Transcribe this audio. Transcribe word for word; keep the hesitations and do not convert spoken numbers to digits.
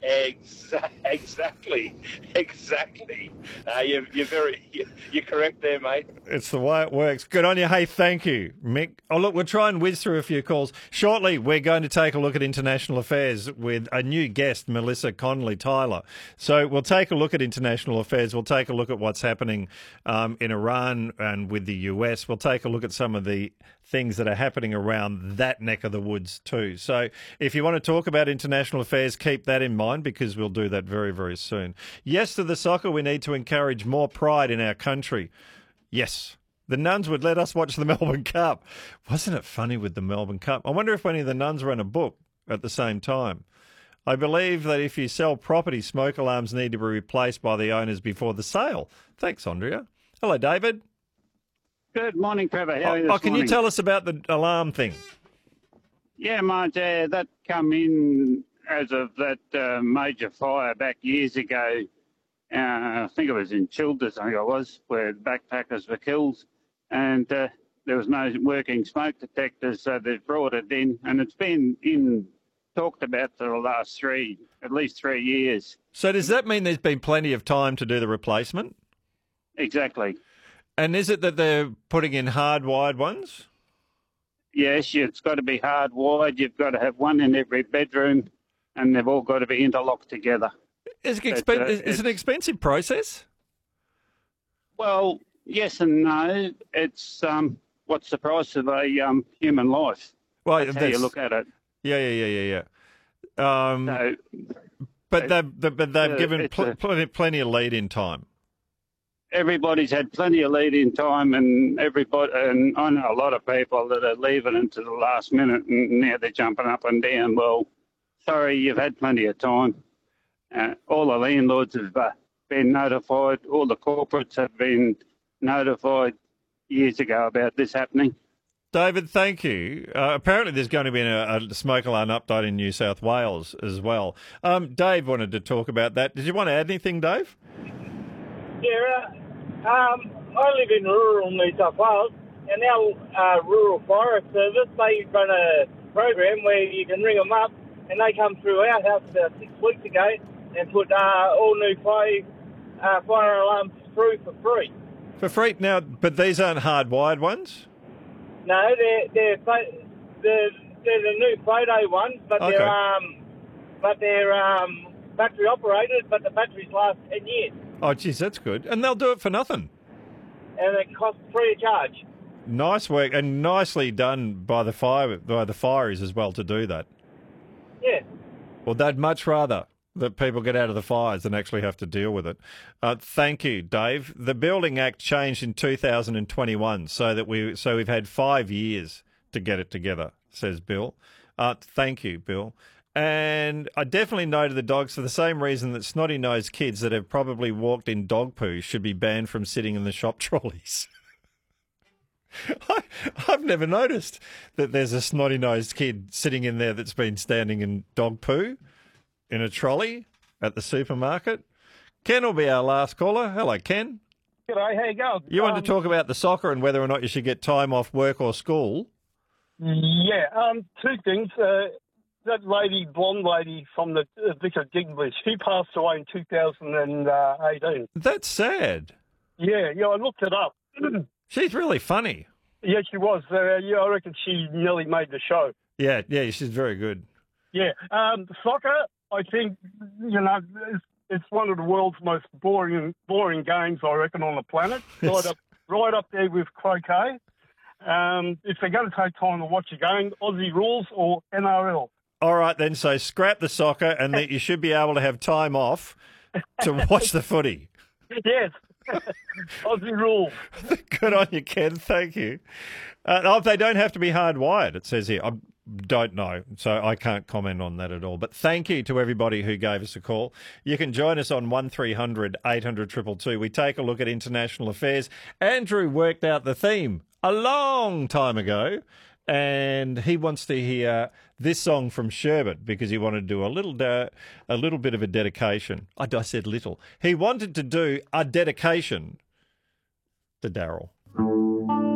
Exa- exactly, exactly. Uh, you're, you're very, you're, you're correct there, mate. It's the way it works. Good on you. Hey, thank you, Mick. Oh, look, we'll try and whiz through a few calls. Shortly, we're going to take a look at international affairs with a new guest, Melissa Connolly-Tyler. So we'll take a look at international affairs. We'll take a look at what's happening um, in Iran and with the U S. We'll take a look at some of the things that are happening around that neck of the woods too. So if you want to talk about international affairs, keep that in mind because we'll do that very, very soon. Yes to the soccer. We need to encourage more pride in our country. Yes, the nuns would let us watch the Melbourne Cup. Wasn't it funny with the Melbourne Cup? I wonder if any of the nuns ran a book at the same time. I believe that if you sell property, smoke alarms need to be replaced by the owners before the sale. Thanks, Andrea. Hello, David. Good morning, Trevor. How are you Oh, this oh, can morning? you tell us about the alarm thing? Yeah, mate, uh, that come in as of that uh, major fire back years ago. Uh, I think it was in Childers, I think it was, where backpackers were killed. And uh, there was no working smoke detectors, so they brought it in. And it's been in talked about for the last three, at least three years. So does that mean there's been plenty of time to do the replacement? Exactly. And is it that they're putting in hardwired ones? Yes, it's got to be hardwired. You've got to have one in every bedroom, and they've all got to be interlocked together. Is it, expen- But, uh, is it an expensive process? Well, yes and no. It's um, what's the price of a um, human life? Well, That's how you look at it. Yeah, yeah, yeah, yeah, yeah. Um, So, but they've, but they've uh, given it's pl- a- plenty, plenty of lead in time. everybody's had plenty of lead in time, and everybody, and I know a lot of people that are leaving into the last minute, and now they're jumping up and down. Well, sorry, you've had plenty of time. Uh, all the landlords have uh, been notified. All the corporates have been notified years ago about this happening. David, thank you. Uh, apparently there's going to be a, a smoke alarm update in New South Wales as well. Um, Dave wanted to talk about that. Did you want to add anything, Dave? Yeah, uh, um, I live in rural New South Wales, and our uh, Rural Forest Service, they run a program where you can ring them up, and they come through our house about six weeks ago and put uh, all new fire, uh, fire alarms through for free. For free? Now, but these aren't hardwired ones? No, they're they're pho- they're, they're the new photo ones, but Okay. they're um, but they're um, battery operated, but the batteries last ten years, Oh, geez, that's good. And they'll do it for nothing. and it costs free of charge. Nice work and nicely done by the fire by the fireys as well to do that. Yeah. Well, they'd much rather that people get out of the fires than actually have to deal with it. Uh, thank you, Dave. The Building Act changed in two thousand twenty-one, so that we so we've had five years to get it together, says Bill. Uh, thank you, Bill. And I definitely know to the dogs for the same reason that snotty-nosed kids that have probably walked in dog poo should be banned from sitting in the shop trolleys. I, I've never noticed that there's a snotty-nosed kid sitting in there that's been standing in dog poo in a trolley at the supermarket. Ken will be our last caller. Hello, Ken. G'day, how you going? You want Um, to talk about the soccer and whether or not you should get time off work or school? Yeah, um, two things. Uh, that lady, blonde lady from the uh, Vicar Digbridge, she passed away in two thousand eighteen. That's sad. Yeah, yeah, I looked it up. She's really funny. Yeah, she was. Uh, yeah, I reckon she nearly made the show. Yeah, yeah, she's very good. Yeah, um, soccer, I think, you know, it's, it's one of the world's most boring boring games, I reckon, on the planet. Right up, right up there with croquet. Um, if they're going to take time to watch a game, Aussie rules or N R L. All right, then, so scrap the soccer and that you should be able to have time off to watch the footy. Yes. Aussie rules. Good on you, Ken. Thank you. Uh, oh, they don't have to be hardwired, it says here. I don't know, so I can't comment on that at all. But thank you to everybody who gave us a call. You can join us on one three hundred eight hundred two two two. We take a look at international affairs. Andrew worked out the theme a long time ago, and he wants to hear this song from Sherbet because he wanted to do a little de- a little bit of a dedication. I, I said little. He wanted to do a dedication to Daryl.